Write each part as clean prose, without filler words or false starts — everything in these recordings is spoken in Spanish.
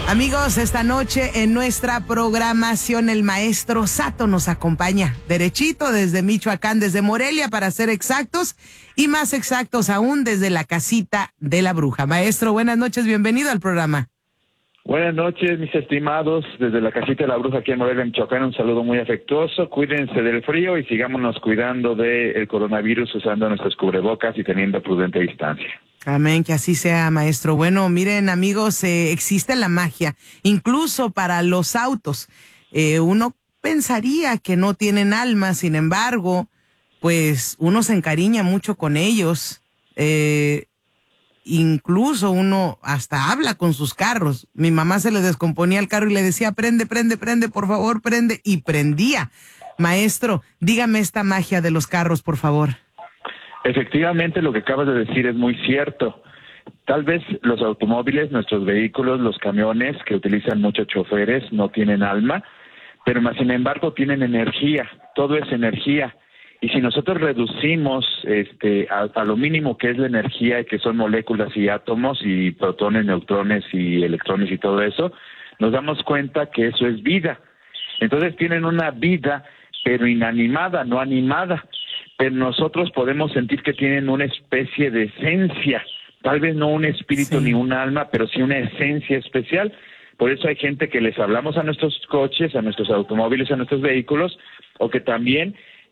Amigos, esta noche en nuestra programación el maestro Sato nos acompaña derechito desde Michoacán, desde Morelia para ser exactos y más exactos aún desde la casita de la bruja. Maestro, buenas noches, bienvenido al programa. Buenas noches, mis estimados, desde la casita de la bruja aquí en Morelia, Michoacán, un saludo muy afectuoso. Cuídense del frío y sigámonos cuidando del coronavirus usando nuestros cubrebocas y teniendo prudente distancia. Amén, que así sea, maestro. Bueno, miren, amigos, existe la magia, incluso para los autos. Uno pensaría que no tienen alma, sin embargo, pues uno se encariña mucho con ellos. Incluso uno hasta habla con sus carros. Mi mamá se le descomponía el carro y le decía, prende, por favor, prende. Y prendía. Maestro, dígame esta magia de los carros, por favor. Efectivamente, lo que acabas de decir es muy cierto. Tal vez los automóviles, nuestros vehículos, los camiones que utilizan muchos choferes no tienen alma, pero más sin embargo tienen energía. Todo es energía. Y si nosotros reducimos a lo mínimo que es la energía, que son moléculas y átomos y protones, neutrones y electrones y todo eso, nos damos cuenta que eso es vida. Entonces tienen una vida, pero inanimada, no animada. Pero nosotros podemos sentir que tienen una especie de esencia, tal vez no un espíritu ni un alma, pero sí una esencia especial. Por eso hay gente que les hablamos a nuestros coches, a nuestros automóviles, a nuestros vehículos, o que también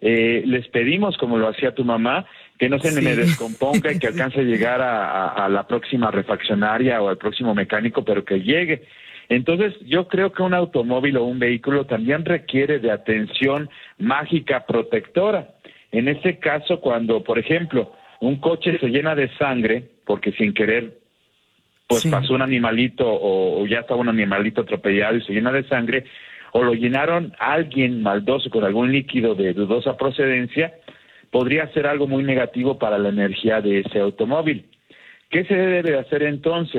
les pedimos, como lo hacía tu mamá, que no se me descomponga y que alcance a llegar a la próxima refaccionaria o al próximo mecánico, pero que llegue. Entonces, yo creo que un automóvil o un vehículo también requiere de atención mágica protectora. En este caso, cuando, por ejemplo, un coche se llena de sangre, porque sin querer, pues pasó un animalito o ya estaba un animalito atropellado y se llena de sangre, o lo llenaron alguien maldoso con algún líquido de dudosa procedencia, podría ser algo muy negativo para la energía de ese automóvil. ¿Qué se debe hacer entonces?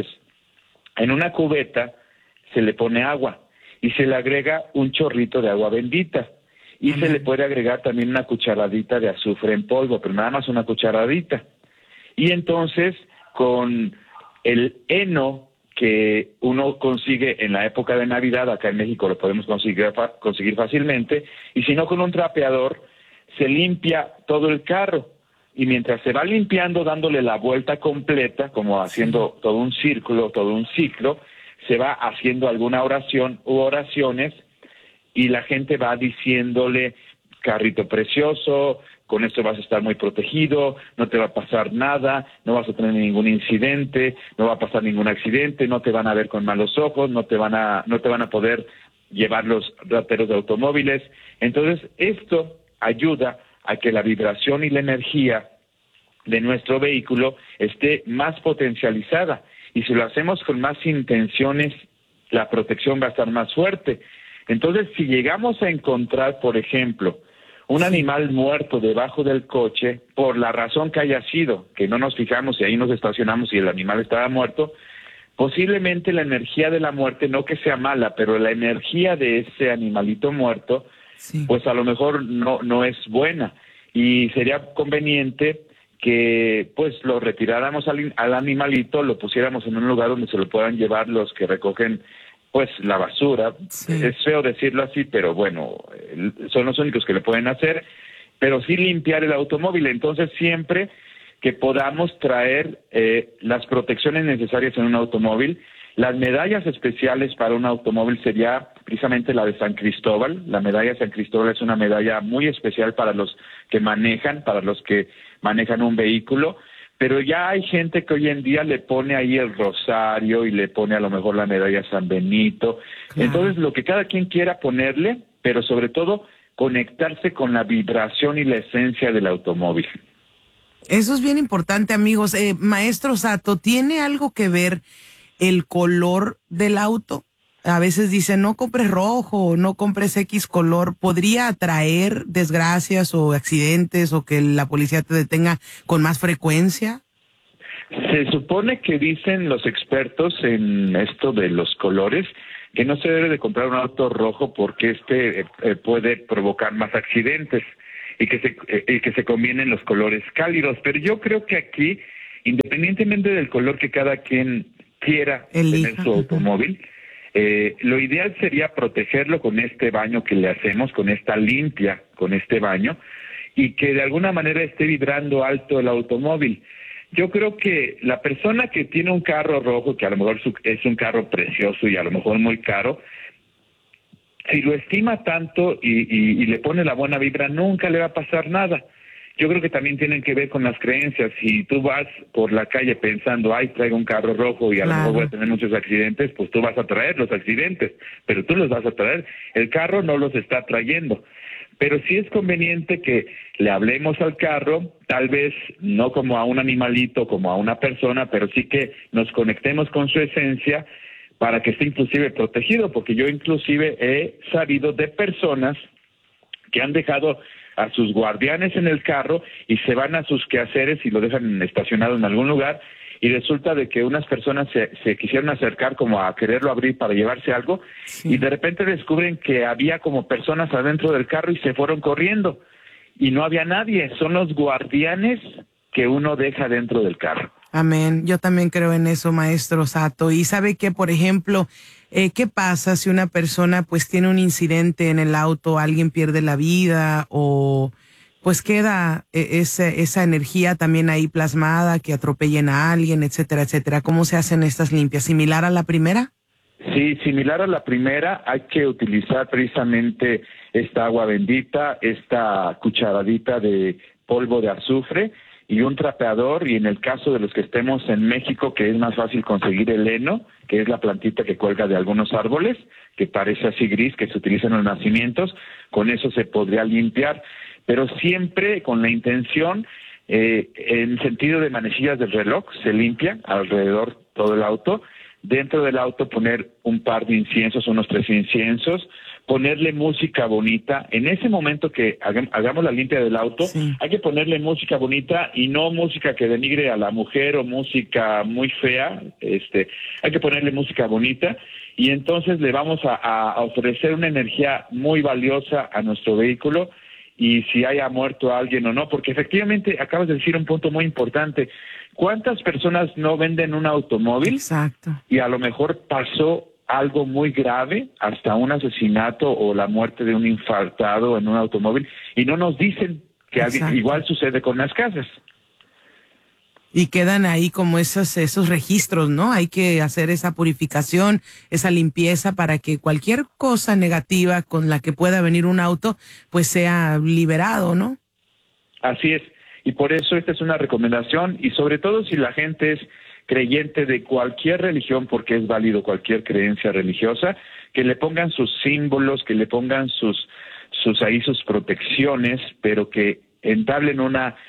En una cubeta se le pone agua y se le agrega un chorrito de agua bendita. Y se le puede agregar también una cucharadita de azufre en polvo, pero nada más una cucharadita. Y entonces, con el heno que uno consigue en la época de Navidad, acá en México lo podemos conseguir fácilmente, y si no con un trapeador, se limpia todo el carro. Y mientras se va limpiando, dándole la vuelta completa, como haciendo todo un círculo, todo un ciclo, se va haciendo alguna oración u oraciones, y la gente va diciéndole, carrito precioso, con esto vas a estar muy protegido, no te va a pasar nada, no vas a tener ningún incidente, no va a pasar ningún accidente, no te van a ver con malos ojos, no te van a poder llevar los rateros de automóviles. Entonces, esto ayuda a que la vibración y la energía de nuestro vehículo esté más potencializada. Y si lo hacemos con más intenciones, la protección va a estar más fuerte. Entonces, si llegamos a encontrar, por ejemplo, un animal muerto debajo del coche, por la razón que haya sido, que no nos fijamos y ahí nos estacionamos y el animal estaba muerto, posiblemente la energía de la muerte, no que sea mala, pero la energía de ese animalito muerto, pues a lo mejor no es buena. Y sería conveniente que pues lo retiráramos al animalito, lo pusiéramos en un lugar donde se lo puedan llevar los que recogen pues la basura. Es feo decirlo así, pero bueno, son los únicos que le pueden hacer, pero sí limpiar el automóvil. Entonces, siempre que podamos traer las protecciones necesarias en un automóvil, las medallas especiales para un automóvil sería precisamente la de San Cristóbal. La medalla de San Cristóbal es una medalla muy especial para los que manejan un vehículo. Pero ya hay gente que hoy en día le pone ahí el rosario y le pone a lo mejor la medalla San Benito. Claro. Entonces, lo que cada quien quiera ponerle, pero sobre todo conectarse con la vibración y la esencia del automóvil. Eso es bien importante, amigos. Maestro Sato, ¿tiene algo que ver el color del auto? A veces dicen, no compres rojo, no compres X color. ¿Podría atraer desgracias o accidentes o que la policía te detenga con más frecuencia? Se supone que dicen los expertos en esto de los colores que no se debe de comprar un auto rojo porque puede provocar más accidentes y que se convienen los colores cálidos. Pero yo creo que aquí, independientemente del color que cada quien quiera tener su automóvil, Lo ideal sería protegerlo con este baño que le hacemos, con esta limpia, con este baño, y que de alguna manera esté vibrando alto el automóvil. Yo creo que la persona que tiene un carro rojo, que a lo mejor es un carro precioso y a lo mejor muy caro, si lo estima tanto y le pone la buena vibra, nunca le va a pasar nada. Yo creo que también tienen que ver con las creencias. Si tú vas por la calle pensando, ay, traigo un carro rojo y a lo mejor voy a tener muchos accidentes, pues tú vas a traer los accidentes, pero tú los vas a traer. El carro no los está trayendo. Pero sí es conveniente que le hablemos al carro, tal vez no como a un animalito, como a una persona, pero sí que nos conectemos con su esencia para que esté inclusive protegido, porque yo inclusive he sabido de personas que han dejado a sus guardianes en el carro y se van a sus quehaceres y lo dejan estacionado en algún lugar, y resulta de que unas personas se quisieron acercar como a quererlo abrir para llevarse algo, sí, y de repente descubren que había como personas adentro del carro y se fueron corriendo y no había nadie. Son los guardianes que uno deja dentro del carro. Amén. Yo también creo en eso, maestro Sato. Y sabe que, por ejemplo, ¿qué pasa si una persona pues tiene un incidente en el auto, alguien pierde la vida o pues queda esa energía también ahí plasmada, que atropellen a alguien, etcétera, etcétera? ¿Cómo se hacen estas limpias? ¿Similar a la primera? Sí, similar a la primera. Hay que utilizar precisamente esta agua bendita, esta cucharadita de polvo de azufre y un trapeador, y en el caso de los que estemos en México, que es más fácil conseguir el heno, que es la plantita que cuelga de algunos árboles, que parece así gris, que se utiliza en los nacimientos, con eso se podría limpiar, pero siempre con la intención, en sentido de manecillas del reloj, se limpia alrededor todo el auto, dentro del auto poner un par de inciensos, unos 3 inciensos, ponerle música bonita. En ese momento que hagamos la limpia del auto, sí, hay que ponerle música bonita y no música que denigre a la mujer o música muy fea. Hay que ponerle música bonita y entonces le vamos a ofrecer una energía muy valiosa a nuestro vehículo, y si haya muerto alguien o no, porque efectivamente acabas de decir un punto muy importante. ¿Cuántas personas no venden un automóvil? Exacto. Y a lo mejor pasó algo muy grave, hasta un asesinato o la muerte de un infartado en un automóvil, y no nos dicen que igual sucede con las casas. Y quedan ahí como esos registros, ¿no? Hay que hacer esa purificación, esa limpieza para que cualquier cosa negativa con la que pueda venir un auto, pues sea liberado, ¿no? Así es. Y por eso esta es una recomendación, y sobre todo si la gente es creyente de cualquier religión, porque es válido cualquier creencia religiosa, que le pongan sus símbolos, que le pongan sus protecciones, pero que entablen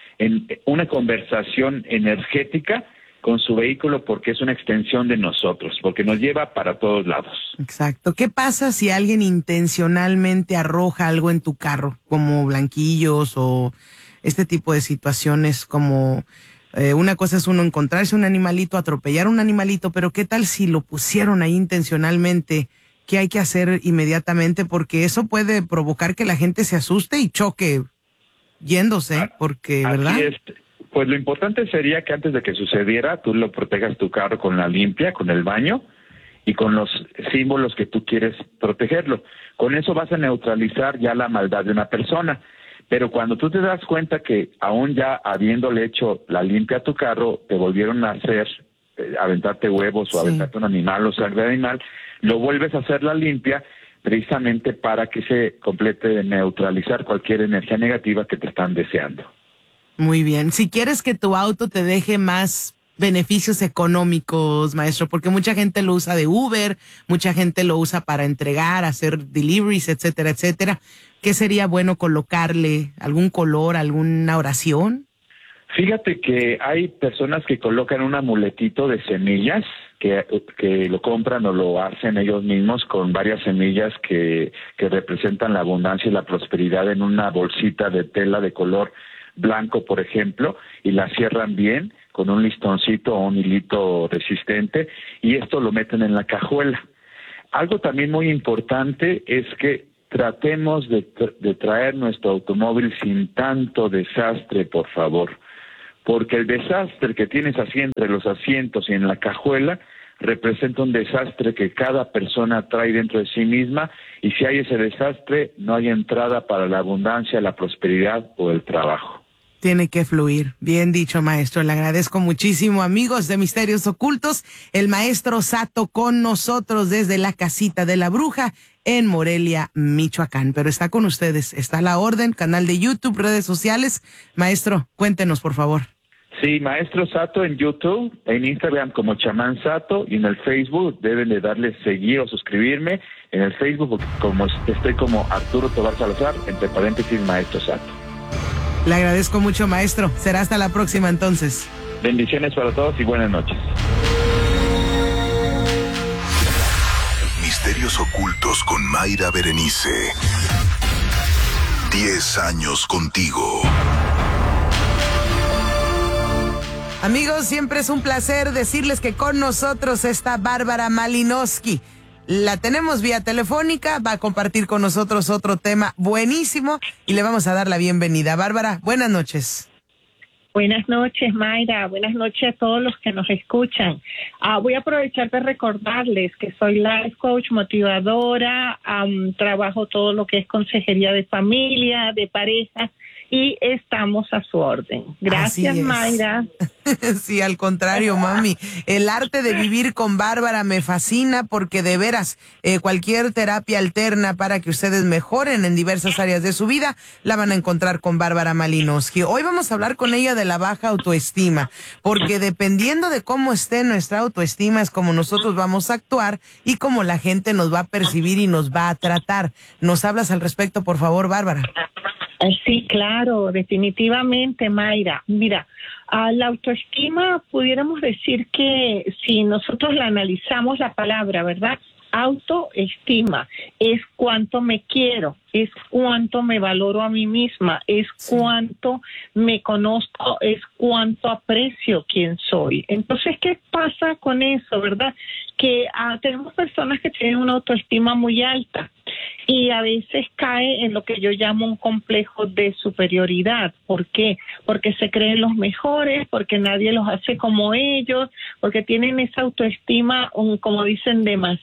una conversación energética con su vehículo, porque es una extensión de nosotros, porque nos lleva para todos lados. Exacto. ¿Qué pasa si alguien intencionalmente arroja algo en tu carro, como blanquillos o este tipo de situaciones, como una cosa es uno encontrarse un animalito, atropellar un animalito, pero qué tal si lo pusieron ahí intencionalmente? ¿Qué hay que hacer inmediatamente? Porque eso puede provocar que la gente se asuste y choque yéndose, porque, ¿verdad? Así es. Pues lo importante sería que antes de que sucediera, tú lo protejas tu carro con la limpia, con el baño y con los símbolos que tú quieres protegerlo. Con eso vas a neutralizar ya la maldad de una persona. Pero cuando tú te das cuenta que aún ya habiéndole hecho la limpia a tu carro, te volvieron a hacer aventarte huevos o aventarte un animal o sangre de animal, lo vuelves a hacer la limpia precisamente para que se complete de neutralizar cualquier energía negativa que te están deseando. Muy bien. Si quieres que tu auto te deje más beneficios económicos, maestro, porque mucha gente lo usa de Uber, mucha gente lo usa para entregar, hacer deliveries, etcétera, etcétera. ¿Qué sería bueno colocarle? ¿Algún color, alguna oración? Fíjate que hay personas que colocan un amuletito de semillas, que lo compran o lo hacen ellos mismos con varias semillas que representan la abundancia y la prosperidad en una bolsita de tela de color blanco, por ejemplo, y la cierran bien con un listoncito o un hilito resistente, y esto lo meten en la cajuela. Algo también muy importante es que tratemos de traer nuestro automóvil sin tanto desastre, por favor, porque el desastre que tienes así entre los asientos y en la cajuela representa un desastre que cada persona trae dentro de sí misma, y si hay ese desastre, no hay entrada para la abundancia, la prosperidad o el trabajo. Tiene que fluir. Bien dicho, maestro. Le agradezco muchísimo, amigos de Misterios Ocultos. El maestro Sato con nosotros desde la Casita de la Bruja en Morelia, Michoacán. Pero está con ustedes. Está a la orden, canal de YouTube, redes sociales. Maestro, cuéntenos, por favor. Sí, Maestro Sato en YouTube, en Instagram como Chamán Sato, y en el Facebook deben de darle seguir o suscribirme. En el Facebook estoy como Arturo Tobar Salazar, entre paréntesis Maestro Sato. Le agradezco mucho, maestro. Será hasta la próxima, entonces. Bendiciones para todos y buenas noches. Misterios Ocultos con Mayra Berenice. 10 años contigo. Amigos, siempre es un placer decirles que con nosotros está Bárbara Malinowski. La tenemos vía telefónica, va a compartir con nosotros otro tema buenísimo y le vamos a dar la bienvenida. Bárbara, buenas noches. Buenas noches, Mayra. Buenas noches a todos los que nos escuchan. Voy a aprovechar de recordarles que soy life coach, motivadora, trabajo todo lo que es consejería de familia, de pareja, y estamos a su orden. Gracias, Mayra. Sí, al contrario, mami. El arte de vivir con Bárbara me fascina porque de veras cualquier terapia alterna para que ustedes mejoren en diversas áreas de su vida la van a encontrar con Bárbara Malinowski. Hoy vamos a hablar con ella de la baja autoestima, porque dependiendo de cómo esté nuestra autoestima es como nosotros vamos a actuar y cómo la gente nos va a percibir y nos va a tratar. ¿Nos hablas al respecto, por favor, Bárbara? Sí, claro, definitivamente, Mayra. Mira, la autoestima, pudiéramos decir que si nosotros la analizamos la palabra, ¿verdad? Autoestima es cuánto me quiero, es cuánto me valoro a mí misma, es cuánto me conozco, es cuánto aprecio quién soy. Entonces, ¿qué pasa con eso, verdad? Que tenemos personas que tienen una autoestima muy alta y a veces cae en lo que yo llamo un complejo de superioridad. ¿Por qué? Porque se creen los mejores, porque nadie los hace como ellos, porque tienen esa autoestima, como dicen,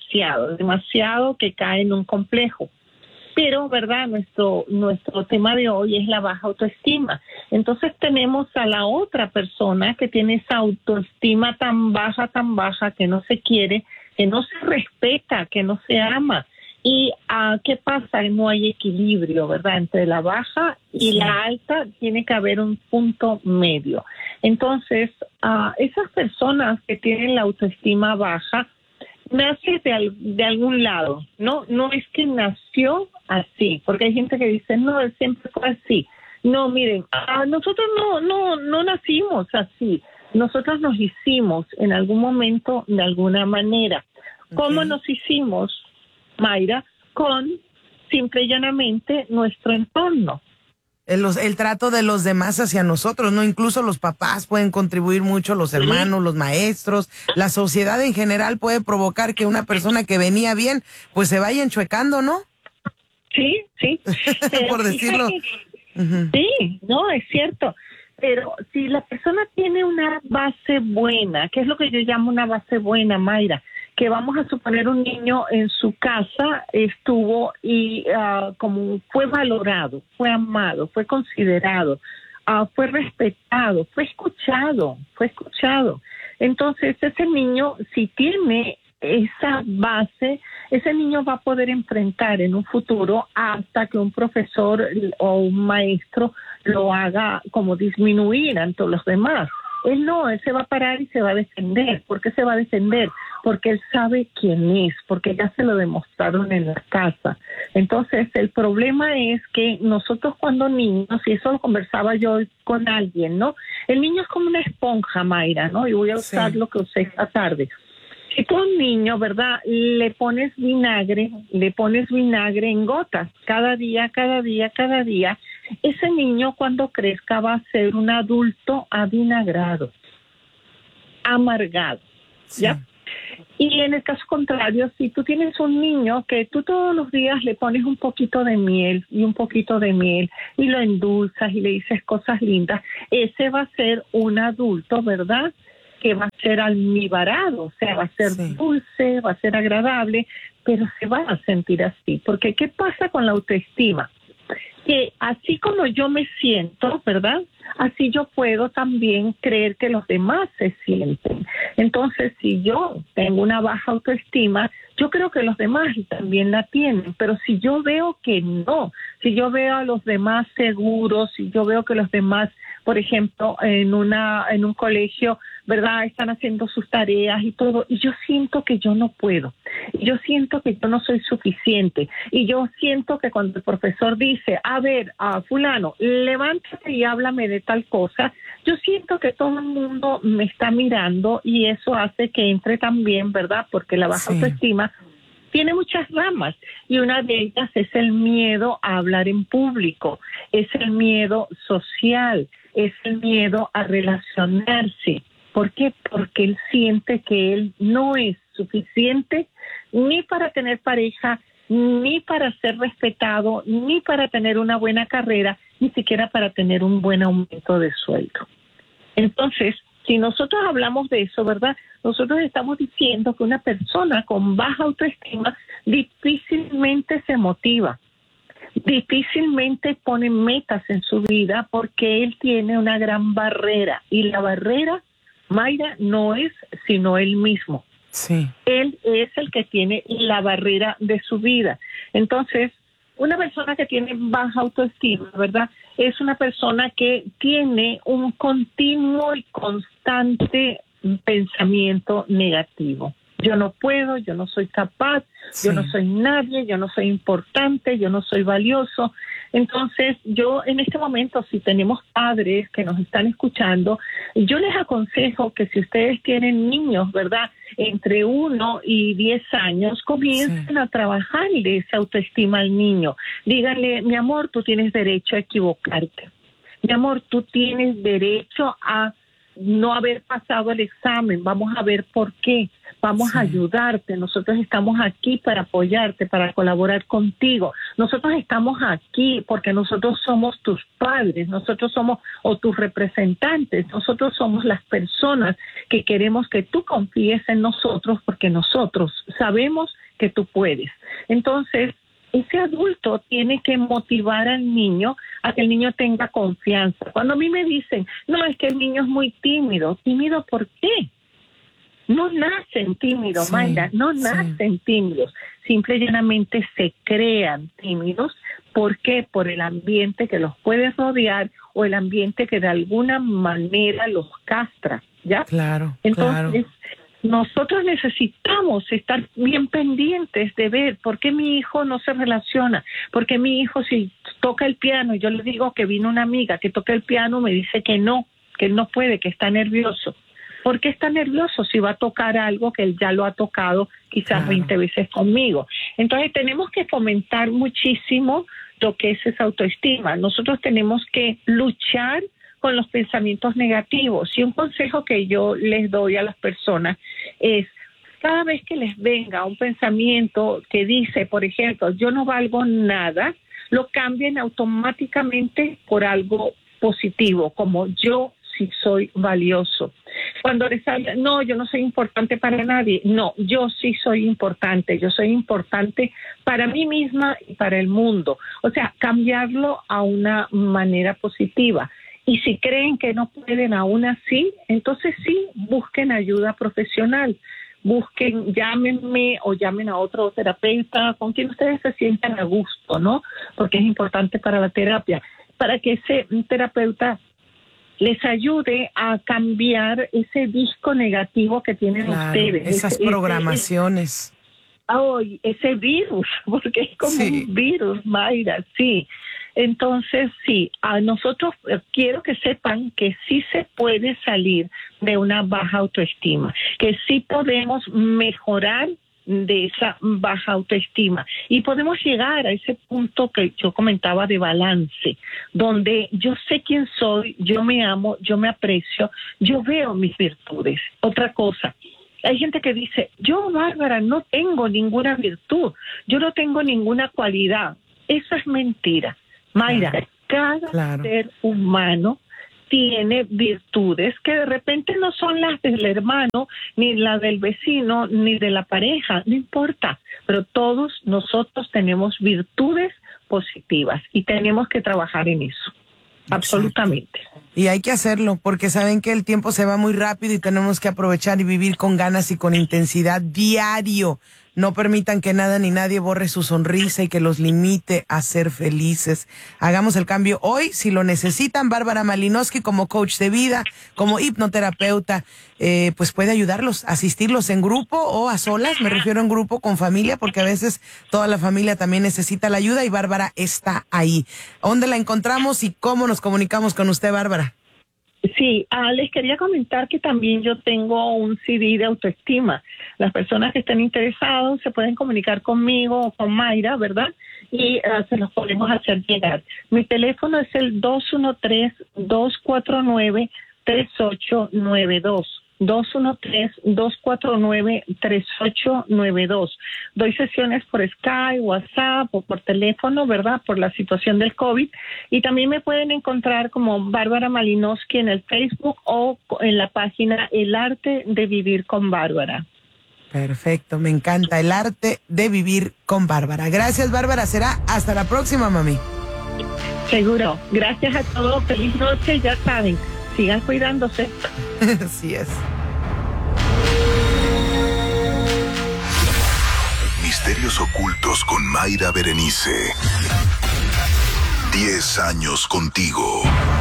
demasiado que cae en un complejo. Pero, ¿verdad? Nuestro tema de hoy es la baja autoestima. Entonces tenemos a la otra persona que tiene esa autoestima tan baja, que no se quiere, que no se respeta, que no se ama. ¿Y qué pasa? No hay equilibrio, ¿verdad? Entre la baja y la alta tiene que haber un punto medio. Entonces, esas personas que tienen la autoestima baja, nace de algún lado, no es que nació así, porque hay gente que dice, no, él siempre fue así. No, miren, nosotros no nacimos así, nosotros nos hicimos en algún momento de alguna manera. ¿Cómo nos hicimos, Mayra? Con simple y llanamente nuestro entorno. El trato de los demás hacia nosotros, ¿no? Incluso los papás pueden contribuir mucho, los hermanos, los maestros, la sociedad en general puede provocar que una persona que venía bien, pues se vaya enchuecando, ¿no? Sí. Por decirlo. Sí, no, es cierto. Pero si la persona tiene una base buena, ¿qué es lo que yo llamo una base buena, Mayra? Que vamos a suponer un niño en su casa estuvo y como fue valorado, fue amado, fue considerado, fue respetado, fue escuchado. Entonces ese niño, si tiene esa base, ese niño va a poder enfrentar en un futuro hasta que un profesor o un maestro lo haga como disminuir ante los demás. Él se va a parar y se va a defender. ¿Por qué se va a defender? Porque él sabe quién es, porque ya se lo demostraron en la casa. Entonces, el problema es que nosotros cuando niños, y eso lo conversaba yo con alguien, ¿no? El niño es como una esponja, Mayra, ¿no? Y voy a usar lo que usé esta tarde. Si tú a un niño, ¿verdad?, le pones vinagre en gotas, cada día, ese niño cuando crezca va a ser un adulto avinagrado, amargado, ¿ya? Y en el caso contrario, si tú tienes un niño que tú todos los días le pones un poquito de miel y lo endulzas y le dices cosas lindas, ese va a ser un adulto, ¿verdad?, que va a ser almibarado, o sea, va a ser dulce, va a ser agradable, pero se va a sentir así. Porque ¿qué pasa con la autoestima? Que así como yo me siento, ¿verdad? Así yo puedo también creer que los demás se sienten. Entonces, si yo tengo una baja autoestima, yo creo que los demás también la tienen. Pero si yo veo que no, si yo veo a los demás seguros, si yo veo que los demás, por ejemplo, en un colegio, ¿verdad?, están haciendo sus tareas y todo, y yo siento que yo no puedo, y yo siento que yo no soy suficiente, y yo siento que cuando el profesor dice, a ver, fulano, levántate y háblame de tal cosa, yo siento que todo el mundo me está mirando, y eso hace que entre también, ¿verdad?, porque la baja autoestima tiene muchas ramas, y una de ellas es el miedo a hablar en público, es el miedo social, es el miedo a relacionarse. ¿Por qué? Porque él siente que él no es suficiente ni para tener pareja, ni para ser respetado, ni para tener una buena carrera, ni siquiera para tener un buen aumento de sueldo. Entonces, si nosotros hablamos de eso, ¿verdad?, nosotros estamos diciendo que una persona con baja autoestima difícilmente se motiva, difícilmente pone metas en su vida, porque él tiene una gran barrera, y la barrera, Mayra, no es sino él mismo. Sí. Él es el que tiene la barrera de su vida. Entonces, una persona que tiene baja autoestima, ¿verdad?, es una persona que tiene un continuo y constante pensamiento negativo. Yo no puedo, yo no soy capaz, yo no soy nadie, yo no soy importante, yo no soy valioso. Entonces, yo en este momento, si tenemos padres que nos están escuchando, yo les aconsejo que si ustedes tienen niños, ¿verdad?, entre 1 y 10 años, comiencen a trabajarle esa autoestima al niño. Díganle, mi amor, tú tienes derecho a equivocarte. Mi amor, tú tienes derecho a no haber pasado el examen. Vamos a ver por qué. Vamos a ayudarte. Nosotros estamos aquí para apoyarte, para colaborar contigo. Nosotros estamos aquí porque nosotros somos tus padres, nosotros somos o tus representantes, nosotros somos las personas que queremos que tú confíes en nosotros, porque nosotros sabemos que tú puedes. Entonces, ese adulto tiene que motivar al niño a que el niño tenga confianza. Cuando a mí me dicen, no, es que el niño es muy tímido. ¿Tímido por qué? No nacen tímidos, Mayra, no nacen tímidos. Simple y llanamente se crean tímidos. ¿Por qué? Por el ambiente que los puede rodear, o el ambiente que de alguna manera los castra, ¿ya? Claro, entonces, nosotros necesitamos estar bien pendientes de ver por qué mi hijo no se relaciona, por qué mi hijo, si toca el piano, y yo le digo que vino una amiga que toca el piano, me dice que él no puede, que está nervioso. ¿Por qué está nervioso si va a tocar algo que él ya lo ha tocado quizás 20 veces conmigo? Entonces tenemos que fomentar muchísimo lo que es esa autoestima. Nosotros tenemos que luchar con los pensamientos negativos. Y un consejo que yo les doy a las personas es, cada vez que les venga un pensamiento que dice, por ejemplo, yo no valgo nada, lo cambien automáticamente por algo positivo, como yo sí soy valioso. Cuando les habla, no, yo no soy importante para nadie, no, yo sí soy importante para mí misma y para el mundo. O sea, cambiarlo a una manera positiva. Y si creen que no pueden aún así, entonces sí, busquen ayuda profesional. Busquen, llámenme o llamen a otro terapeuta con quien ustedes se sientan a gusto, ¿no? Porque es importante para la terapia, para que ese terapeuta les ayude a cambiar ese disco negativo que tienen ustedes. Esas programaciones. Ese virus, porque es como un virus, Mayra, sí. Entonces, sí, a nosotros quiero que sepan que sí se puede salir de una baja autoestima, que sí podemos mejorar de esa baja autoestima y podemos llegar a ese punto que yo comentaba de balance, donde yo sé quién soy, yo me amo, yo me aprecio, yo veo mis virtudes. Otra cosa, hay gente que dice, yo, Bárbara, no tengo ninguna virtud, yo no tengo ninguna cualidad. Eso es mentira. Mayra, cada ser humano tiene virtudes que de repente no son las del hermano, ni las del vecino, ni de la pareja, no importa, pero todos nosotros tenemos virtudes positivas y tenemos que trabajar en eso. Absolutamente. Y hay que hacerlo porque saben que el tiempo se va muy rápido y tenemos que aprovechar y vivir con ganas y con intensidad diario. No permitan que nada ni nadie borre su sonrisa y que los limite a ser felices. Hagamos el cambio hoy si lo necesitan. Bárbara Malinowski, como coach de vida, como hipnoterapeuta, pues puede ayudarlos, asistirlos en grupo o a solas. Me refiero en grupo con familia porque a veces toda la familia también necesita la ayuda y Bárbara está ahí. ¿Dónde la encontramos y cómo nos comunicamos con usted, Bárbara? Sí, les quería comentar que también yo tengo un CD de autoestima. Las personas que estén interesados se pueden comunicar conmigo o con Mayra, ¿verdad? Y se los podemos hacer llegar. Mi teléfono es el 213-249-3892. 213-249-3892. Doy sesiones por Skype, WhatsApp o por teléfono, ¿verdad? Por la situación del COVID. Y también me pueden encontrar como Bárbara Malinowski en el Facebook o en la página El Arte de Vivir con Bárbara. Perfecto, me encanta. El Arte de Vivir con Bárbara. Gracias, Bárbara. Será hasta la próxima, mami. Seguro. Gracias a todos. Feliz noche. Ya saben, sigan cuidándose. Así es. Misterios ocultos con Mayra Berenice. 10 años contigo.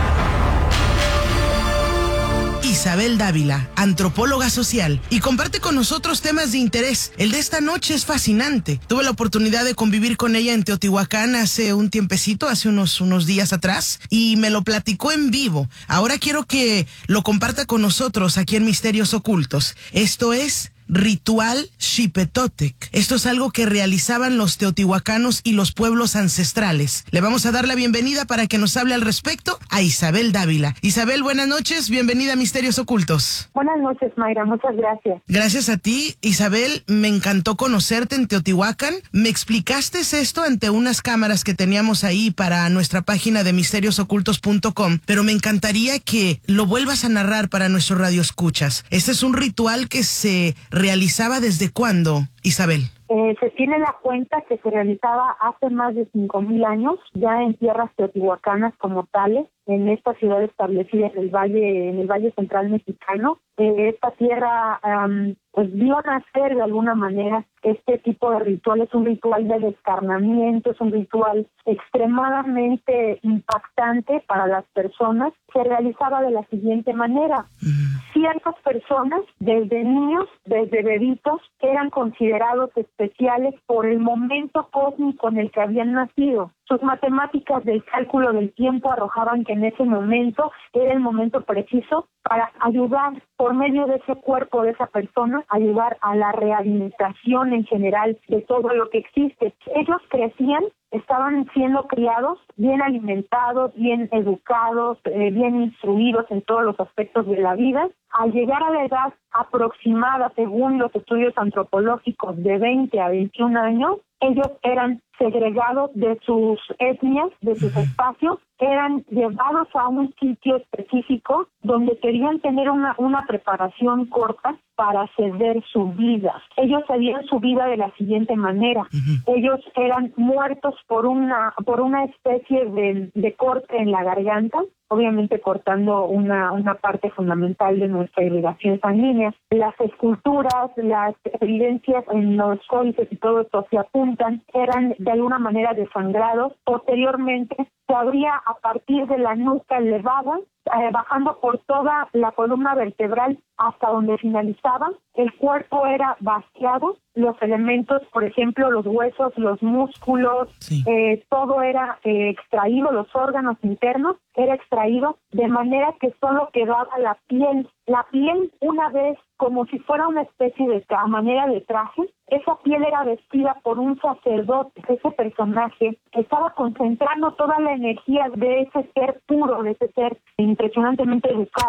Isabel Dávila, antropóloga social, y comparte con nosotros temas de interés. El de esta noche es fascinante. Tuve la oportunidad de convivir con ella en Teotihuacán hace un tiempecito, hace unos días atrás, y me lo platicó en vivo. Ahora quiero que lo comparta con nosotros aquí en Misterios Ocultos. Esto es Ritual Xipetotec. Esto es algo que realizaban los teotihuacanos y los pueblos ancestrales. Le vamos a dar la bienvenida para que nos hable al respecto a Isabel Dávila. Isabel, buenas noches, bienvenida a Misterios Ocultos. Buenas noches, Mayra, muchas gracias. Gracias a ti, Isabel, me encantó conocerte en Teotihuacán. Me explicaste esto ante unas cámaras que teníamos ahí para nuestra página de misteriosocultos.com, pero me encantaría que lo vuelvas a narrar para nuestros radioescuchas. Este es un ritual que se realizaba ¿desde cuándo, Isabel? Se tiene la cuenta que se realizaba hace más de 5,000 años, ya en tierras teotihuacanas como tales, en esta ciudad establecida en el Valle Central Mexicano. Esta tierra pues vio nacer de alguna manera este tipo de ritual. Es un ritual de descarnamiento, es un ritual extremadamente impactante para las personas. Se realizaba de la siguiente manera. Ciertas personas, desde niños, desde bebitos, eran considerados especiales por el momento cósmico en el que habían nacido. Sus matemáticas del cálculo del tiempo arrojaban que en ese momento era el momento preciso para ayudar por medio de ese cuerpo de esa persona, ayudar a la rehabilitación en general de todo lo que existe. Ellos crecían, estaban siendo criados, bien alimentados, bien educados, bien instruidos en todos los aspectos de la vida. Al llegar a la edad aproximada, según los estudios antropológicos, de 20 a 21 años, ellos eran segregados de sus etnias, de sus espacios, eran llevados a un sitio específico donde querían tener una preparación corta para ceder su vida. Ellos cedían su vida de la siguiente manera. Ellos eran muertos por una especie de corte en la garganta, obviamente cortando una parte fundamental de nuestra irrigación sanguínea. Las esculturas, las evidencias en los códices y todo esto se apuntan, eran de alguna manera desangrados. Posteriormente se abría a partir de la nuca elevada, bajando por toda la columna vertebral hasta donde finalizaba. El cuerpo era vaciado, los elementos, por ejemplo, los huesos, los músculos, todo era extraído, los órganos internos era extraído, de manera que solo quedaba la piel. La piel, una vez, como si fuera una especie de manera de traje, esa piel era vestida por un sacerdote. Ese personaje estaba concentrando toda la energía de ese ser puro, de ese ser impresionantemente educado,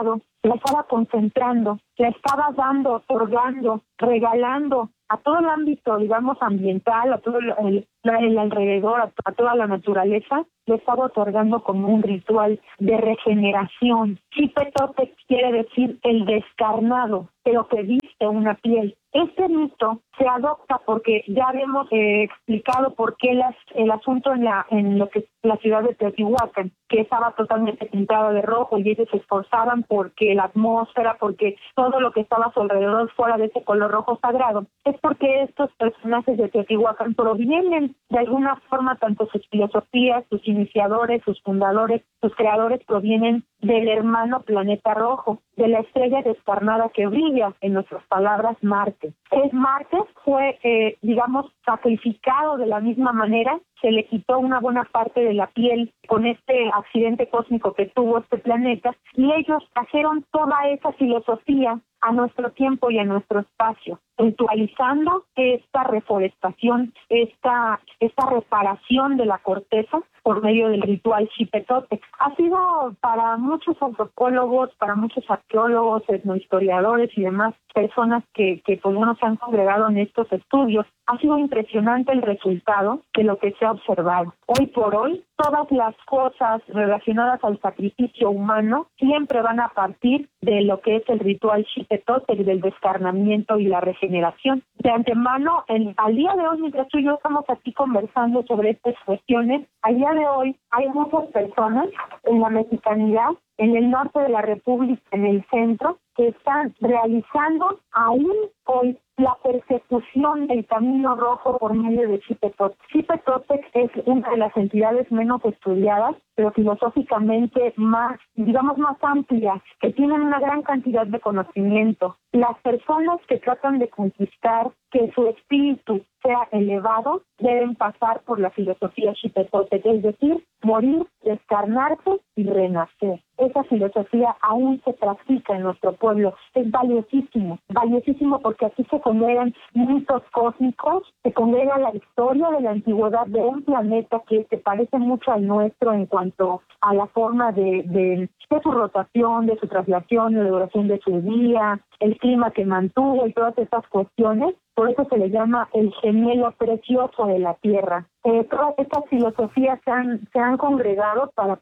la estaba concentrando, la estaba dando, otorgando, regalando a todo el ámbito, digamos, ambiental, a todo el alrededor, a toda la naturaleza, le estaba otorgando como un ritual de regeneración. Xipetotec quiere decir el descarnado, pero que viste una piel. Este mito se adopta porque ya habíamos explicado por qué el asunto en lo que es la ciudad de Teotihuacán, que estaba totalmente pintada de rojo, y ellos se esforzaban porque la atmósfera, porque todo lo que estaba a su alrededor fuera de ese color rojo sagrado. Es porque estos personajes de Teotihuacán provienen de alguna forma, tanto sus filosofías, sus iniciadores, sus fundadores, sus creadores provienen del hermano planeta rojo, de la estrella descarnada que brilla, en nuestras palabras, Marte. Marte fue, sacrificado de la misma manera, se le quitó una buena parte de la piel con este accidente cósmico que tuvo este planeta, y ellos trajeron toda esa filosofía a nuestro tiempo y a nuestro espacio, ritualizando esta reforestación, esta reparación de la corteza por medio del ritual Xipetotec. Ha sido para muchos antropólogos, para muchos arqueólogos, etnohistoriadores y demás personas que pues bueno, se han congregado en estos estudios, ha sido impresionante el resultado de lo que se ha observado. Hoy por hoy, todas las cosas relacionadas al sacrificio humano siempre van a partir de lo que es el ritual Xipetotec, del descarnamiento y la regeneración. De antemano, al día de hoy, mientras tú y yo estamos aquí conversando sobre estas cuestiones, al día de hoy hay muchas personas en la mexicanidad, en el norte de la República, en el centro, que están realizando aún hoy la persecución del camino rojo por medio de Xipetotec. Xipetotec es una de las entidades menos estudiadas, pero filosóficamente más amplias, que tienen una gran cantidad de conocimiento. Las personas que tratan de conquistar que su espíritu sea elevado deben pasar por la filosofía Xipetotec, es decir, morir, descarnarse y renacer. Esa filosofía aún se practica en nuestro pueblo. Es valiosísimo porque aquí se congregan mitos cósmicos, se congrega la historia de la antigüedad de un planeta que se parece mucho al nuestro en cuanto a la forma de su rotación, de su traslación, de la duración de su día, el clima que mantuvo y todas estas cuestiones. Por eso se le llama el gemelo precioso de la Tierra. Todas estas filosofías se han congregado para,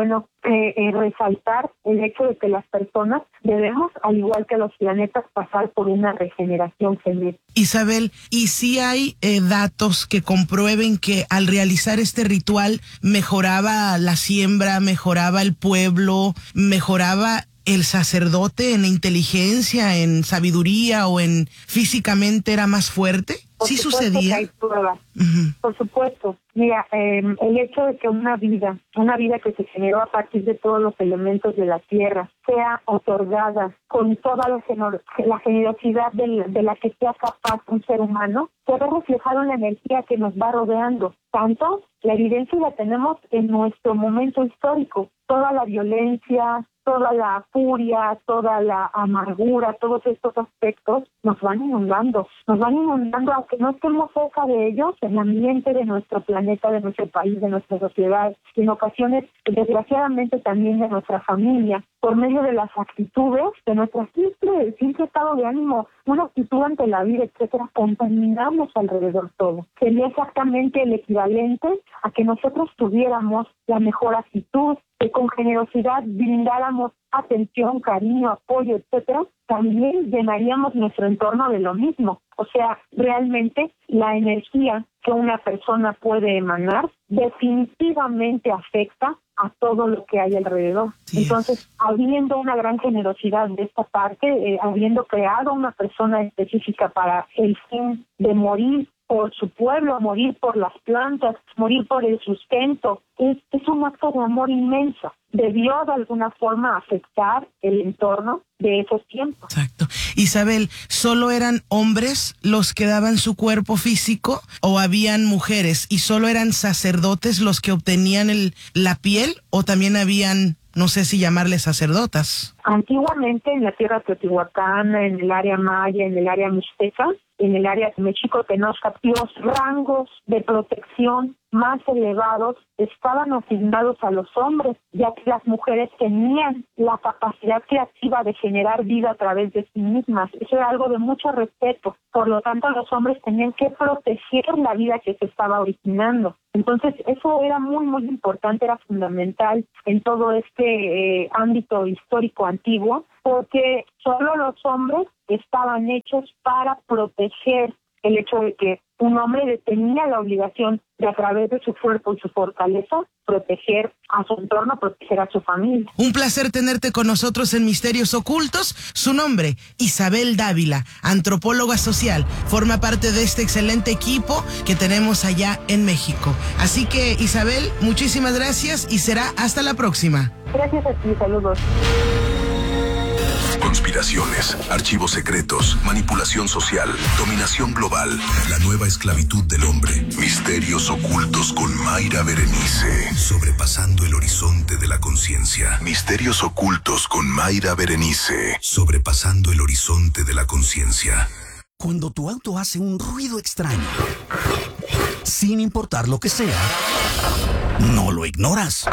resaltar el hecho de que las personas debemos, al igual que los planetas, pasar por una regeneración genética. Isabel, ¿y si hay datos que comprueben que al realizar este ritual mejoraba la siembra, mejoraba el pueblo, mejoraba el sacerdote en inteligencia, en sabiduría o en físicamente era más fuerte? ¿Sí sucedía? Hay pruebas. Uh-huh. Por supuesto. Mira, el hecho de que una vida que se generó a partir de todos los elementos de la tierra, sea otorgada con toda la generosidad de la que sea capaz un ser humano, se ve reflejado en la energía que nos va rodeando. Tanto, la evidencia la tenemos en nuestro momento histórico. Toda la violencia, toda la furia, toda la amargura, todos estos aspectos nos van inundando, aunque no estemos cerca de ellos, en el ambiente de nuestro planeta, de nuestro país, de nuestra sociedad, en ocasiones, desgraciadamente, también de nuestra familia, por medio de las actitudes, de nuestro simple estado de ánimo, una actitud ante la vida, etcétera, contaminamos alrededor todo. Sería exactamente el equivalente a que nosotros tuviéramos la mejor actitud, que con generosidad brindáramos atención, cariño, apoyo, etcétera, también llenaríamos nuestro entorno de lo mismo. O sea, realmente la energía que una persona puede emanar definitivamente afecta a todo lo que hay alrededor. Sí. Entonces, habiendo una gran generosidad de esta parte, habiendo creado una persona específica para el fin de morir por su pueblo, morir por las plantas, morir por el sustento, es un acto de amor inmenso. Debió de alguna forma afectar el entorno de esos tiempos. Exacto. Isabel, ¿solo eran hombres los que daban su cuerpo físico o habían mujeres? ¿Y solo eran sacerdotes los que obtenían la piel o también habían no sé si llamarles sacerdotas. Antiguamente en la tierra teotihuacana, en el área maya, en el área mixteca, en el área mexico-tenochtitlan, los rangos de protección más elevados estaban asignados a los hombres, ya que las mujeres tenían la capacidad creativa de generar vida a través de sí mismas. Eso era algo de mucho respeto. Por lo tanto, los hombres tenían que proteger la vida que se estaba originando. Entonces, eso era muy importante, era fundamental en todo este ámbito histórico antiguo, porque solo los hombres estaban hechos para proteger el hecho de que un hombre tenía la obligación de, a través de su cuerpo y su fortaleza, proteger a su entorno, proteger a su familia. Un placer tenerte con nosotros en Misterios Ocultos. Su nombre, Isabel Dávila, antropóloga social. Forma parte de este excelente equipo que tenemos allá en México. Así que, Isabel, muchísimas gracias y será hasta la próxima. Gracias a ti, saludos. Conspiraciones, archivos secretos, manipulación social, dominación global, la nueva esclavitud del hombre, misterios ocultos con Mayra Berenice, sobrepasando el horizonte de la conciencia. Misterios ocultos con Mayra Berenice, sobrepasando el horizonte de la conciencia. Cuando tu auto hace un ruido extraño, sin importar lo que sea, no lo ignoras.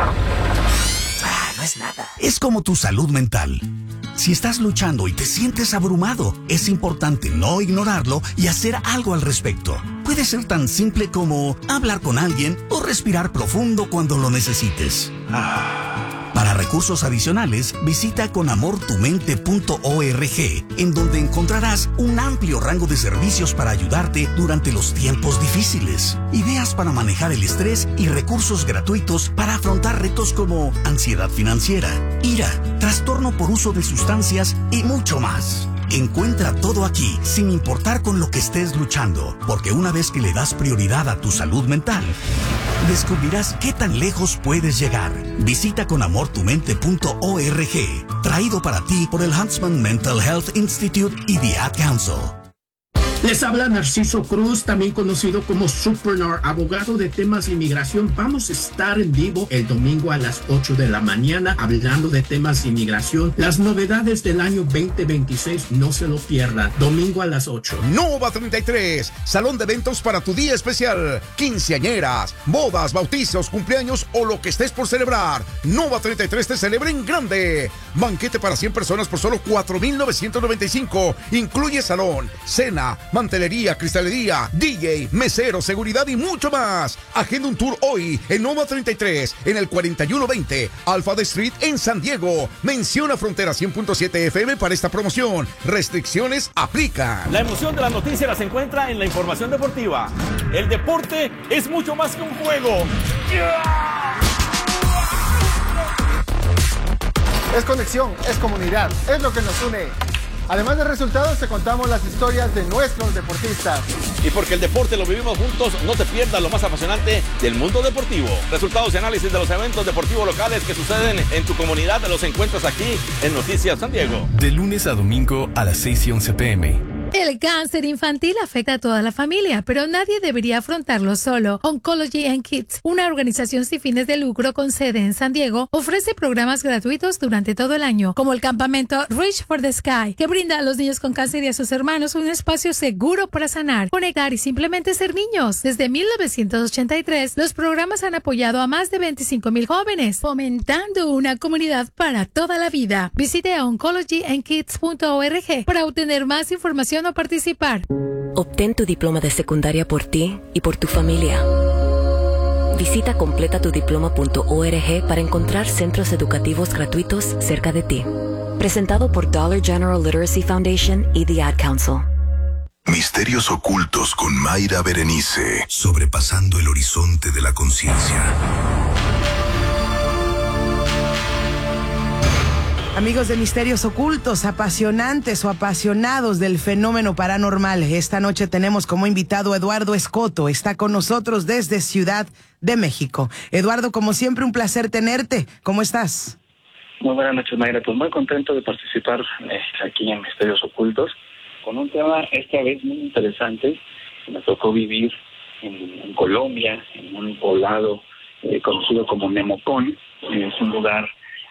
No es nada. Es como tu salud mental. Si estás luchando y te sientes abrumado, es importante no ignorarlo y hacer algo al respecto. Puede ser tan simple como hablar con alguien o respirar profundo cuando lo necesites. Para recursos adicionales, visita conamortumente.org, en donde encontrarás un amplio rango de servicios para ayudarte durante los tiempos difíciles, ideas para manejar el estrés y recursos gratuitos para afrontar retos como ansiedad financiera, ira, trastorno por uso de sustancias y mucho más. Encuentra todo aquí, sin importar con lo que estés luchando, porque una vez que le das prioridad a tu salud mental, descubrirás qué tan lejos puedes llegar. Visita conamortumente.org, traído para ti por el Huntsman Mental Health Institute y The Ad Council. Les habla Narciso Cruz, también conocido como Supernor, abogado de temas de inmigración. Vamos a estar en vivo el domingo a las 8 de la mañana hablando de temas de inmigración. Las novedades del año 2026, no se lo pierdan. Domingo a las 8. Nova 33, salón de eventos para tu día especial. Quinceañeras, bodas, bautizos, cumpleaños o lo que estés por celebrar. Nova 33 te celebra en grande. Banquete para 100 personas por solo $4,995. Incluye salón, cena, mantelería, cristalería, DJ, mesero, seguridad y mucho más. Agenda un tour hoy en Nova 33, en el 4120 Alpha Street en San Diego. Menciona Frontera 100.7 FM para esta promoción. Restricciones aplican. La emoción de las noticias se encuentra en la información deportiva. El deporte es mucho más que un juego. Es conexión, es comunidad, es lo que nos une. Además de resultados, te contamos las historias de nuestros deportistas. Y porque el deporte lo vivimos juntos, no te pierdas lo más apasionante del mundo deportivo. Resultados y análisis de los eventos deportivos locales que suceden en tu comunidad los encuentras aquí en Noticias San Diego. De lunes a domingo a las 6:11 p.m. El cáncer infantil afecta a toda la familia, pero nadie debería afrontarlo solo. Oncology and Kids, una organización sin fines de lucro con sede en San Diego, ofrece programas gratuitos durante todo el año, como el campamento Reach for the Sky, que brinda a los niños con cáncer y a sus hermanos un espacio seguro para sanar, conectar y simplemente ser niños. Desde 1983, los programas han apoyado a más de 25,000 jóvenes, fomentando una comunidad para toda la vida. Visite a oncologyandkids.org para obtener más información o participar. Obtén tu diploma de secundaria por ti y por tu familia. Visita completatudiploma.org para encontrar centros educativos gratuitos cerca de ti. Presentado por Dollar General Literacy Foundation y The Ad Council. Misterios ocultos con Mayra Berenice, sobrepasando el horizonte de la conciencia. Amigos de Misterios Ocultos, apasionantes o apasionados del fenómeno paranormal, esta noche tenemos como invitado a Eduardo Escoto. Está con nosotros desde Ciudad de México. Eduardo, como siempre, un placer tenerte. ¿Cómo estás? Muy buenas noches, Mayra. Pues muy contento de participar aquí en Misterios Ocultos con un tema esta vez muy interesante. Me tocó vivir en Colombia, en un poblado conocido como Nemocón. Es un lugar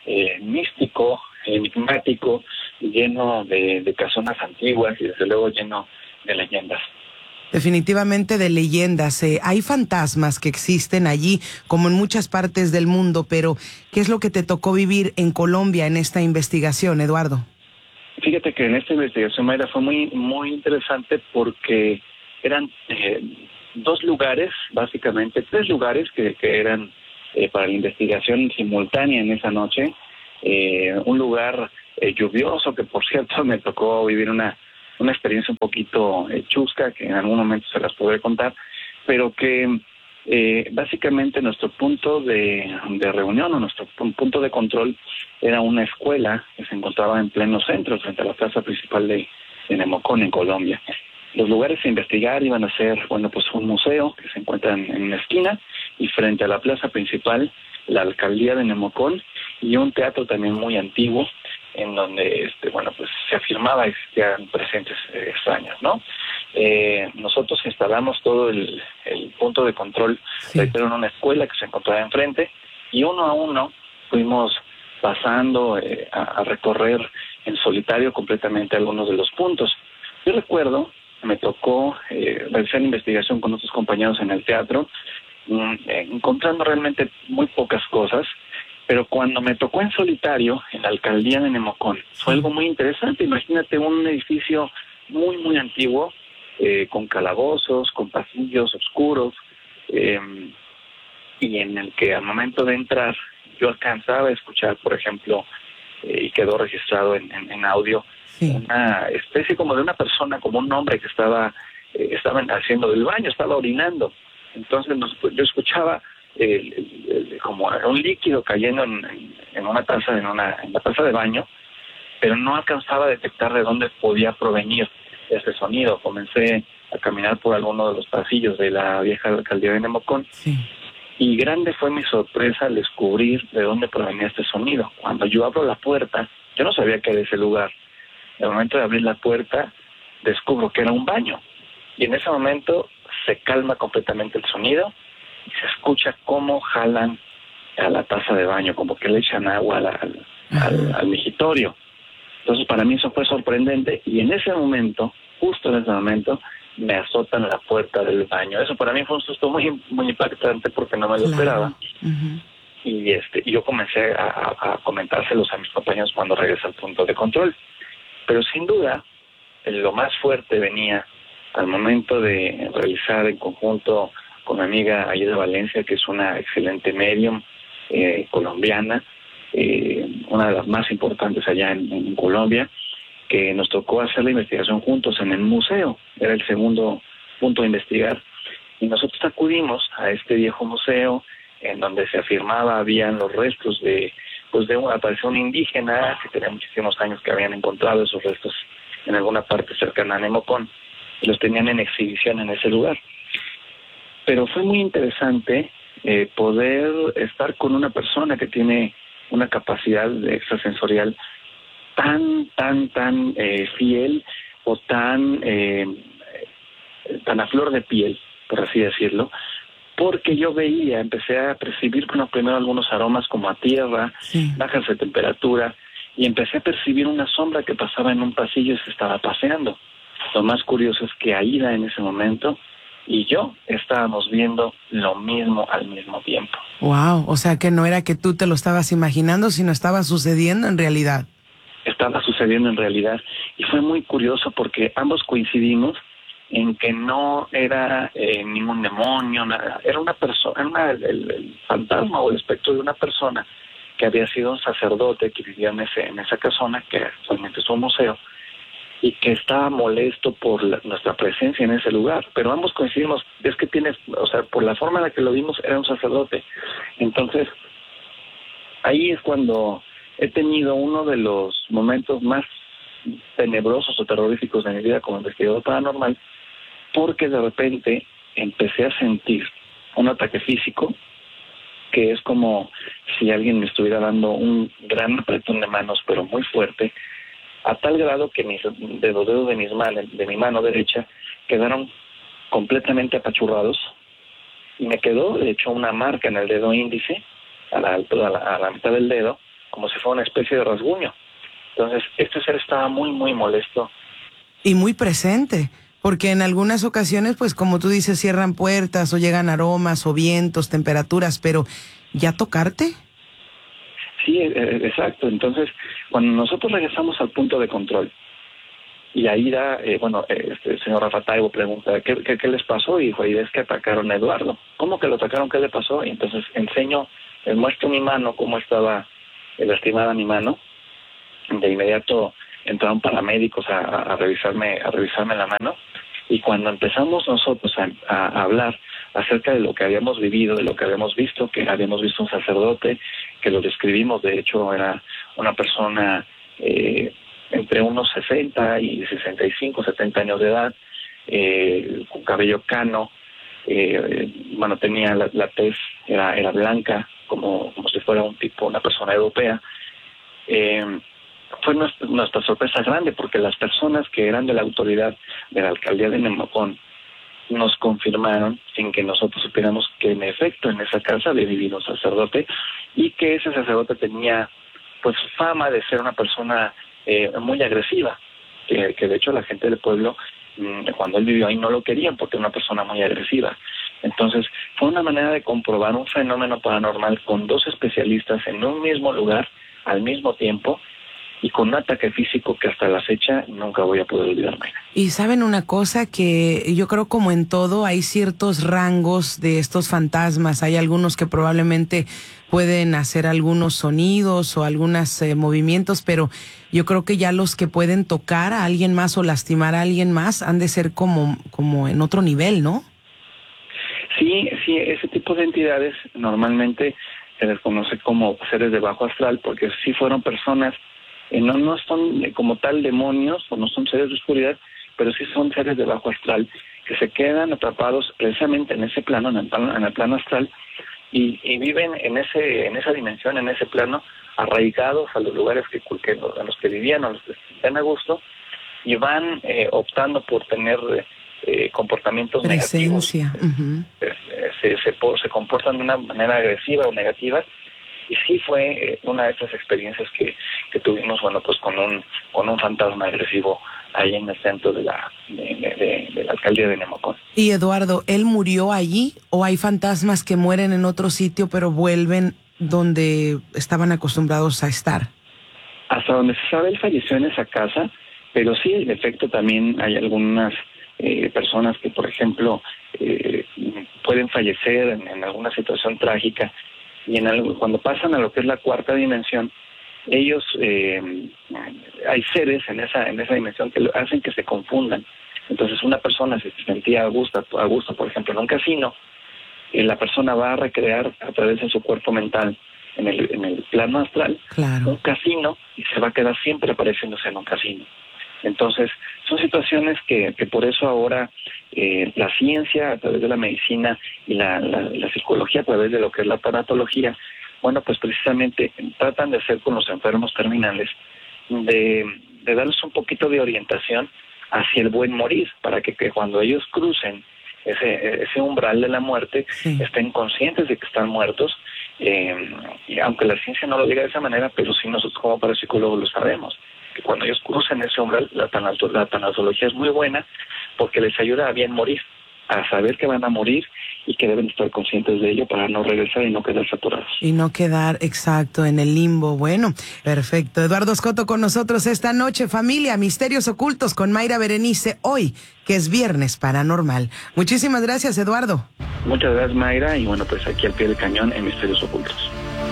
místico, enigmático, lleno de casonas antiguas y desde luego lleno de leyendas. Definitivamente de leyendas. Hay fantasmas que existen allí, como en muchas partes del mundo, pero ¿qué es lo que te tocó vivir en Colombia en esta investigación, Eduardo? Fíjate que en esta investigación, Mayra, fue muy interesante porque eran dos lugares, básicamente, tres lugares que eran para la investigación simultánea en esa noche. Un lugar lluvioso, que por cierto me tocó vivir una experiencia un poquito chusca, que en algún momento se las podré contar, pero que básicamente nuestro punto de reunión o nuestro punto de control era una escuela que se encontraba en pleno centro, frente a la plaza principal de Nemocón, en Colombia. Los lugares a investigar iban a ser, pues un museo que se encuentra en una esquina, y frente a la plaza principal, la alcaldía de Nemocón, y un teatro también muy antiguo, en donde pues se afirmaba existían presencias extrañas, ¿no? Nosotros instalamos todo el punto de control, reitero, en una escuela que se encontraba enfrente, y uno a uno fuimos pasando a recorrer en solitario completamente algunos de los puntos. Yo recuerdo, me tocó realizar investigación con otros compañeros en el teatro, encontrando realmente muy pocas cosas, pero cuando me tocó en solitario en la alcaldía de Nemocón, fue algo muy interesante. Imagínate un edificio muy antiguo, con calabozos, con pasillos oscuros, y en el que al momento de entrar yo alcanzaba a escuchar, por ejemplo, y quedó registrado en audio, una especie como de una persona, como un hombre que estaba haciendo del baño, estaba orinando. Entonces yo escuchaba como un líquido cayendo en una taza, en la taza de baño, pero no alcanzaba a detectar de dónde podía provenir ese sonido. Comencé a caminar por alguno de los pasillos de la vieja alcaldía de Nemocón, y grande fue mi sorpresa al descubrir de dónde provenía este sonido. Cuando yo abro la puerta, yo no sabía que era ese lugar. En el momento de abrir la puerta, descubro que era un baño, y en ese momento se calma completamente el sonido y se escucha cómo jalan a la taza de baño, como que le echan agua al migitorio. Entonces para mí eso fue sorprendente, y en ese momento, justo en ese momento, me azotan la puerta del baño. Eso para mí fue un susto muy impactante porque no me lo esperaba. Y yo comencé a comentárselos a mis compañeros cuando regresé al punto de control. Pero sin duda, lo más fuerte venía al momento de realizar en conjunto con mi amiga Aida Valencia, que es una excelente medium colombiana, una de las más importantes allá en Colombia, que nos tocó hacer la investigación juntos en el museo. Era el segundo punto a investigar, y nosotros acudimos a este viejo museo en donde se afirmaba habían los restos de una aparición indígena que tenía muchísimos años que habían encontrado esos restos en alguna parte cercana a Nemocón, y los tenían en exhibición en ese lugar. Pero fue muy interesante poder estar con una persona que tiene una capacidad extrasensorial tan fiel, o tan a flor de piel, por así decirlo, porque yo empecé a percibir primero algunos aromas como a tierra, bajas de temperatura, y empecé a percibir una sombra que pasaba en un pasillo y se estaba paseando. Lo más curioso es que Aida en ese momento y yo estábamos viendo lo mismo al mismo tiempo. Wow, o sea que no era que tú te lo estabas imaginando, sino estaba sucediendo en realidad. Estaba sucediendo en realidad, y fue muy curioso porque ambos coincidimos en que no era ningún demonio, nada. Era una persona, el fantasma o el espectro de una persona que había sido un sacerdote que vivía en esa casona, que actualmente es un museo, y que estaba molesto por nuestra presencia en ese lugar. Pero ambos coincidimos, es que por la forma en la que lo vimos, era un sacerdote. Entonces, ahí es cuando he tenido uno de los momentos más tenebrosos o terroríficos de mi vida como investigador paranormal, porque de repente empecé a sentir un ataque físico, que es como si alguien me estuviera dando un gran apretón de manos, pero muy fuerte, a tal grado que los dedos de mi mano derecha quedaron completamente apachurrados, y me quedó de hecho una marca en el dedo índice, a la mitad del dedo, como si fuera una especie de rasguño. Entonces, este ser estaba muy, muy molesto. Y muy presente, porque en algunas ocasiones, pues como tú dices, cierran puertas o llegan aromas o vientos, temperaturas, pero ¿ya tocarte? Sí, exacto. Entonces, cuando nosotros regresamos al punto de control, y Aida, el señor Rafa Taibo pregunta, ¿qué les pasó? Y dijo, es que atacaron a Eduardo. ¿Cómo que lo atacaron? ¿Qué le pasó? Y entonces les muestro mi mano, cómo estaba lastimada mi mano. De inmediato entraron paramédicos a revisarme la mano. Y cuando empezamos nosotros a hablar acerca de lo que habíamos vivido, de lo que habíamos visto, que habíamos visto un sacerdote, que lo describimos, de hecho era una persona entre unos 60 y 65, 70 años de edad, con cabello cano, tenía la tez, era blanca, como si fuera una persona europea. Fue nuestra sorpresa grande, porque las personas que eran de la autoridad de la alcaldía de Nemocón nos confirmaron, sin que nosotros supiéramos, que en efecto en esa casa había vivido un sacerdote, y que ese sacerdote tenía pues fama de ser una persona muy agresiva, que de hecho la gente del pueblo, cuando él vivió ahí, no lo querían porque era una persona muy agresiva. Entonces fue una manera de comprobar un fenómeno paranormal con dos especialistas en un mismo lugar al mismo tiempo, y con un ataque físico que hasta la fecha nunca voy a poder olvidarme. Y saben una cosa, que yo creo, como en todo, hay ciertos rangos de estos fantasmas. Hay algunos que probablemente pueden hacer algunos sonidos o algunos movimientos, pero yo creo que ya los que pueden tocar a alguien más o lastimar a alguien más han de ser como en otro nivel, ¿no? Sí, ese tipo de entidades normalmente se les conoce como seres de bajo astral, porque sí fueron personas, no son como tal demonios o no son seres de oscuridad, pero sí son seres de bajo astral que se quedan atrapados precisamente en ese plano, en el plano astral, y viven en esa dimensión, en ese plano, arraigados a los lugares en los que vivían, a los que están a gusto, y van optando por tener comportamientos presencia negativos. Uh-huh. Se comportan de una manera agresiva o negativa. Y sí fue una de esas experiencias que tuvimos, pues con un fantasma agresivo ahí en el centro de la alcaldía de Nemocón. Y Eduardo, ¿él murió allí o hay fantasmas que mueren en otro sitio pero vuelven donde estaban acostumbrados a estar? Hasta donde se sabe, él falleció en esa casa, pero sí, en efecto, también hay algunas personas que, por ejemplo, pueden fallecer en alguna situación trágica. Y cuando pasan a lo que es la cuarta dimensión, ellos, hay seres en esa dimensión que hacen que se confundan. Entonces una persona se sentía a gusto, por ejemplo, en un casino, la persona va a recrear a través de su cuerpo mental, en el plano astral, claro, un casino, y se va a quedar siempre apareciéndose en un casino. Entonces, son situaciones que por eso ahora la ciencia, a través de la medicina, y la psicología, a través de lo que es la tanatología, pues precisamente tratan de hacer con los enfermos terminales, de darles un poquito de orientación hacia el buen morir, para que cuando ellos crucen ese umbral de la muerte, sí, estén conscientes de que están muertos, y aunque la ciencia no lo diga de esa manera, pero sí nosotros como parapsicólogos lo sabemos, que cuando ellos crucen ese umbral, la tanatología es muy buena, porque les ayuda a bien morir, a saber que van a morir y que deben estar conscientes de ello para no regresar y no quedar saturados. Y no quedar, exacto, en el limbo. Bueno, perfecto. Eduardo Scotto con nosotros esta noche. Familia, Misterios Ocultos con Mayra Berenice, hoy, que es Viernes Paranormal. Muchísimas gracias, Eduardo. Muchas gracias, Mayra, y pues aquí al pie del cañón en Misterios Ocultos.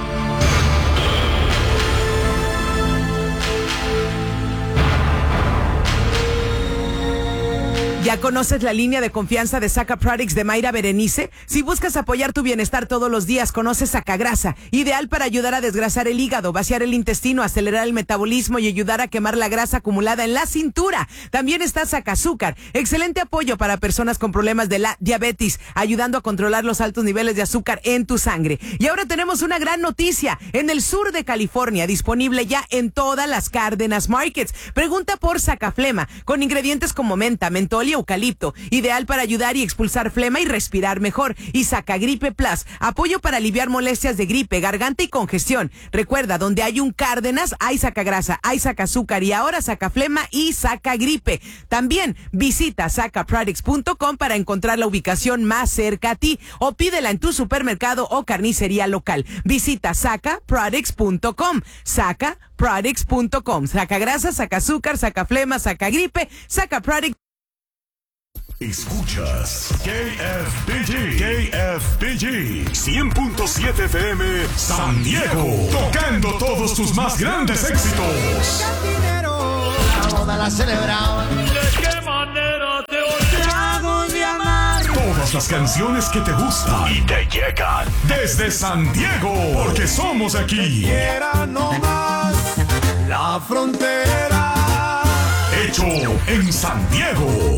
¿Ya conoces la línea de confianza de Saca Products de Mayra Berenice? Si buscas apoyar tu bienestar todos los días, conoce Sacagrasa, ideal para ayudar a desgrasar el hígado, vaciar el intestino, acelerar el metabolismo y ayudar a quemar la grasa acumulada en la cintura. También está Sacazúcar, excelente apoyo para personas con problemas de la diabetes, ayudando a controlar los altos niveles de azúcar en tu sangre. Y ahora tenemos una gran noticia, en el sur de California, disponible ya en todas las Cárdenas Markets. Pregunta por Sacaflema, con ingredientes como menta, mentol y eucalipto, ideal para ayudar y expulsar flema y respirar mejor. Y Sacagripe Plus, apoyo para aliviar molestias de gripe, garganta y congestión. Recuerda, donde hay un Cárdenas, hay Sacagrasa, hay Sacazúcar y ahora Sacaflema y Sacagripe. También visita sacaproducts.com para encontrar la ubicación más cerca a ti o pídela en tu supermercado o carnicería local. Visita sacaproducts.com, sacaproducts.com. Sacagrasa, Sacazúcar, Sacaflema, Sacagripe, Sacaproducts. Escuchas KFBG 100.7 FM San Diego, tocando todos tus más grandes éxitos. Toda la celebramos. ¿De qué manera te olvidamos de amar? Todas las canciones que te gustan y te llegan desde San Diego, porque somos aquí. Quiera no más la frontera. Hecho en San Diego.